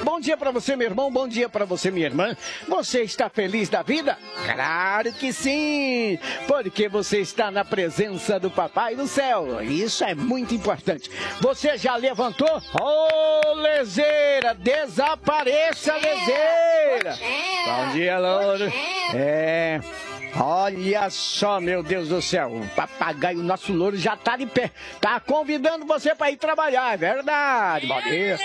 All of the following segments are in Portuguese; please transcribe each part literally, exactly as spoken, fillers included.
Bom dia para você, meu irmão. Bom dia para você, minha irmã. Você está feliz da vida? Claro que sim, porque você está na presença do Papai do Céu. Isso é muito importante. Você já levantou? Ô, oh, lezeira, desapareça, lezeira. Bom dia, Louro. É... Olha só, meu Deus do céu, o papagaio, nosso louro, já tá de pé. Tá convidando você para ir trabalhar, é verdade. Bom dia.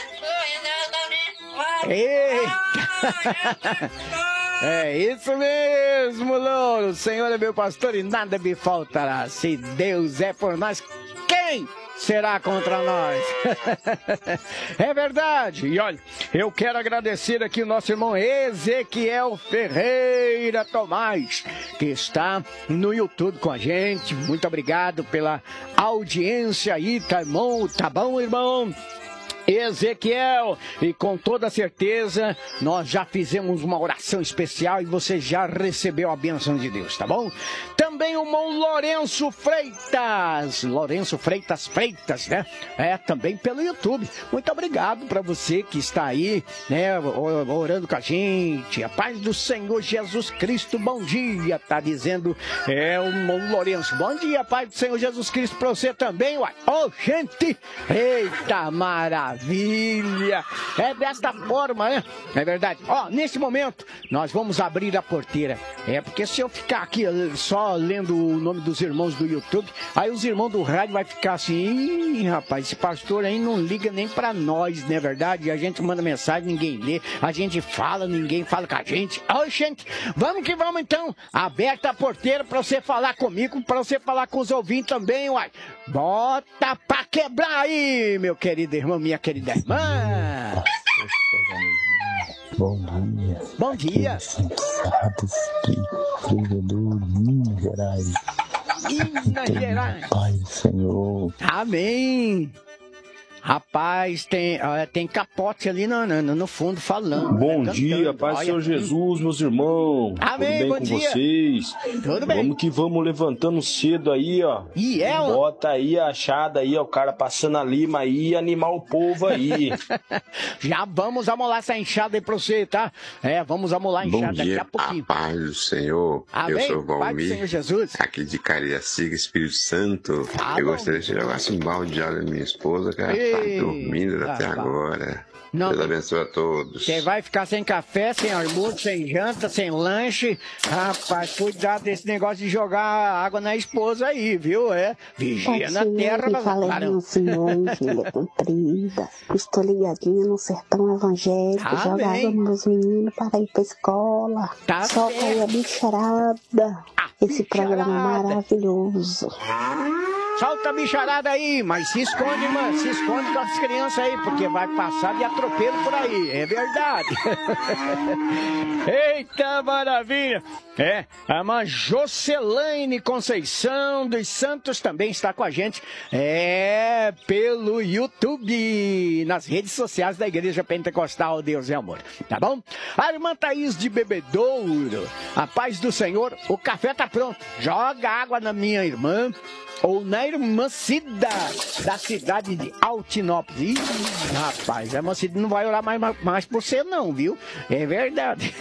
Eita! É isso mesmo, louro. O Senhor é meu pastor e nada me faltará. Se Deus é por nós, quem será contra nós? É verdade. E olha, eu quero agradecer aqui o nosso irmão Ezequiel Ferreira Tomás, que está no YouTube com a gente. Muito obrigado pela audiência aí, tá, irmão? Tá bom, irmão? Ezequiel, e com toda certeza nós já fizemos uma oração especial e você já recebeu a bênção de Deus, tá bom? Também o irmão Lourenço Freitas, Lourenço Freitas Freitas, né? É, também pelo YouTube. Muito obrigado para você que está aí, né, orando com a gente. A paz do Senhor Jesus Cristo, bom dia, tá dizendo, é, o irmão Lourenço. Bom dia, paz do Senhor Jesus Cristo para você também, uai. Ô, gente, eita, maravilha. Maravilha! É desta forma, né? É verdade. Ó, nesse momento, nós vamos abrir a porteira. É, porque se eu ficar aqui só lendo o nome dos irmãos do YouTube, aí os irmãos do rádio vai ficar assim, ih, rapaz, esse pastor aí não liga nem pra nós, não é verdade? A gente manda mensagem, ninguém lê. A gente fala, ninguém fala com a gente. Ó, gente, vamos que vamos então. Aberta a porteira pra você falar comigo, pra você falar com os ouvintes também, uai. Bota pra quebrar aí, meu querido irmão, minha querida irmã. Bom dia. Bom dia. Santos de Frivedor, Minas Gerais. Minas Gerais. Pai do Senhor. Amém. Rapaz, tem, uh, tem capote ali no, no, no fundo falando. Bom né, dia, paz do Senhor Jesus, meus irmãos. Amém, Tudo bem bom com dia. vocês? Tudo bem. Vamos que vamos levantando cedo aí, ó. E é, ó. Bota aí a achada aí, ó, o cara passando a lima aí e animar o povo aí. Já vamos amolar essa enxada aí pra você, tá? É, vamos amolar a enxada Bom dia, daqui a pouquinho. a paz do Senhor. Amém. Eu sou o Pai do Senhor Valmir, Jesus. aqui de Cariacica, Espírito Santo. Ah, eu bom. gostaria de jogar um balde de água na minha esposa, que ela Ei, tá dormindo até rapaz. agora. Não, Deus abençoe a todos. você vai ficar sem café, sem almoço, sem janta, sem lanche. Rapaz, cuidado desse negócio de jogar água na esposa aí, viu? É, vigia na terra. Mas... Falei, Senhor, filha comprida. Estou ligadinha no sertão evangélico. Amém. Joga água nos meninos para ir pra escola. Tá Solta certo. aí a bicharada. A Esse programa bicharada. maravilhoso. Solta a bicharada aí, mas se esconde, mano, se esconde com as crianças aí, porque vai passar de atropelo por aí, é verdade. Eita maravilha! É, a irmã Jocelaine Conceição dos Santos também está com a gente, é, pelo YouTube, nas redes sociais da Igreja Pentecostal Deus é Amor, tá bom? A irmã Thaís de Bebedouro, a paz do Senhor, o café tá pronto, joga água na minha irmã, ou na irmã Cida, da cidade de Altinópolis. Ih, rapaz, a irmã Cida não vai orar mais, mais por você não, viu? É verdade.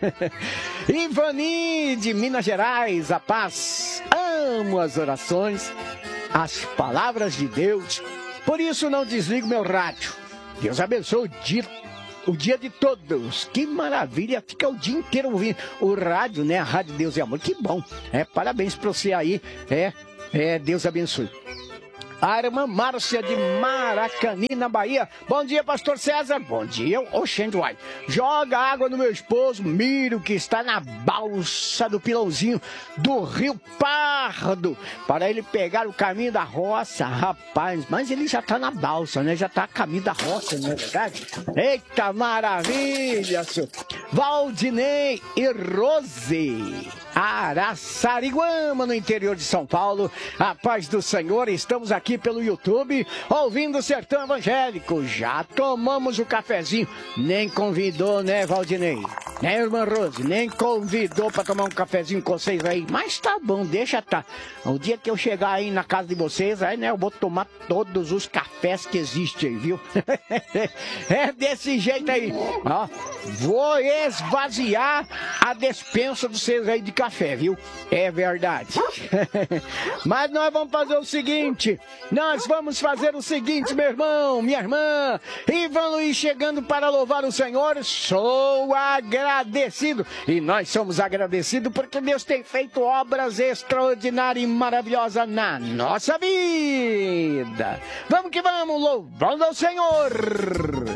Ivani, de Minas Gerais, a paz. Amo as orações, as palavras de Deus. Por isso não desligo meu rádio. Deus abençoe o dia, o dia de todos. Que maravilha, fica o dia inteiro ouvindo o rádio, né? A Rádio Deus é Amor. Que bom. É, parabéns pra você aí. É. É, Deus abençoe. A irmã Márcia de Maracani, na Bahia. Bom dia, pastor César. Bom dia, Oxente Uai. Joga água no meu esposo, Miro, que está na balsa do pilãozinho do Rio Pardo, para ele pegar o caminho da roça. Rapaz, mas ele já está na balsa, né? Já está a caminho da roça, não é verdade? Eita, maravilha! Valdinei e Rose, Araçariguama, no interior de São Paulo. A paz do Senhor, estamos aqui pelo YouTube, ouvindo o Sertão Evangélico. Já tomamos o cafezinho, nem convidou, né, Valdinei? né, irmã Rose? Nem convidou pra tomar um cafezinho com vocês aí. Mas tá bom, deixa tá. O dia que eu chegar aí na casa de vocês, aí, né, eu vou tomar todos os cafés que existem, viu? É desse jeito aí. Ó, vou esvaziar a despensa de vocês aí de café, viu? É verdade. Mas nós vamos fazer o seguinte. Nós vamos fazer o seguinte, meu irmão, minha irmã. Ivan Luiz chegando para louvar o Senhor. Sou agradecido. E nós somos agradecidos porque Deus tem feito obras extraordinárias e maravilhosas na nossa vida. Vamos que vamos, louvando ao Senhor.